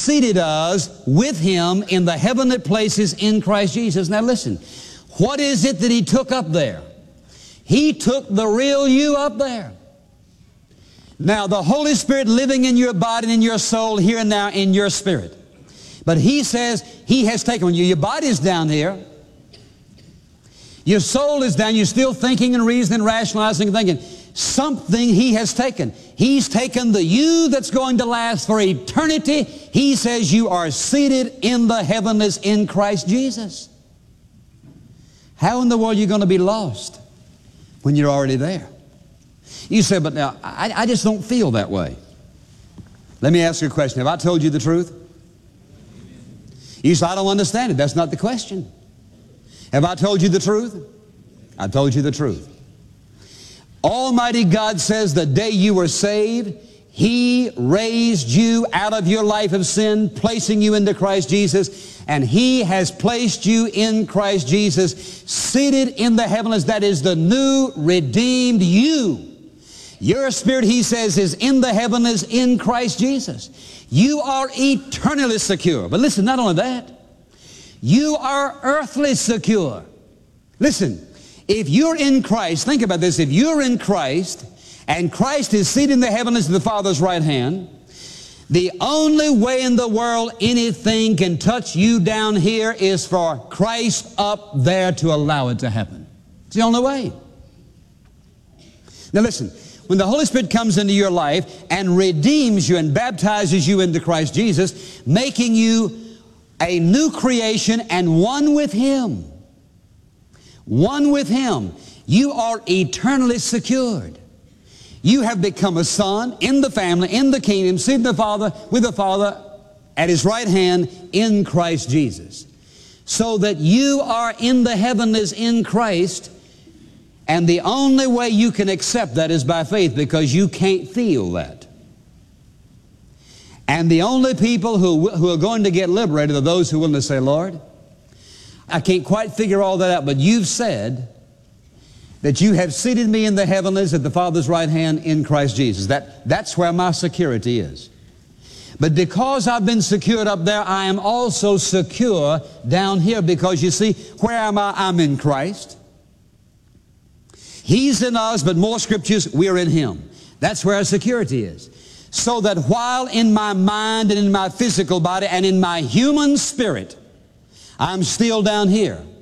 seated us with Him in the heavenly places in Christ Jesus. Now listen, what is it that He took up there? He took the real you up there. Now the Holy Spirit living in your body and in your soul here and now in your spirit. But He says He has taken you. Your body's down here. Your soul is down. You're still thinking and reasoning, rationalizing and thinking. Something He has taken. He's taken the you that's going to last for eternity. He says you are seated in the heavenlies in Christ Jesus. How in the world are you going to be lost when you're already there? You say, but now, I just don't feel that way. Let me ask you a question. Have I told you the truth? You say, I don't understand it. That's not the question. Have I told you the truth? I told you the truth. Almighty God says the day you were saved, He raised you out of your life of sin, placing you into Christ Jesus, and He has placed you in Christ Jesus, seated in the heavens. That is the new, redeemed you. Your spirit, He says, is in the heavens in Christ Jesus. You are eternally secure. But listen, not only that, you are earthly secure. Listen, if you're in Christ, think about this, if you're in Christ, and Christ is seated in the heavens at the Father's right hand, the only way in the world anything can touch you down here is for Christ up there to allow it to happen. It's the only way. Now listen, when the Holy Spirit comes into your life and redeems you and baptizes you into Christ Jesus, making you a new creation and one with Him. One with Him. You are eternally secured. You have become a son in the family, in the kingdom, seated with the Father at His right hand in Christ Jesus. So that you are in the heavenlies in Christ, and the only way you can accept that is by faith, because you can't feel that. And the only people who are going to get liberated are those who are willing to say, Lord, I can't quite figure all that out, but You've said that You have seated me in the heavenlies at the Father's right hand in Christ Jesus. That's where my security is. But because I've been secured up there, I am also secure down here, because you see, where am I? I'm in Christ. He's in us, but more scriptures, we're in Him. That's where our security is. So that while in my mind and in my physical body and in my human spirit, I'm still down here,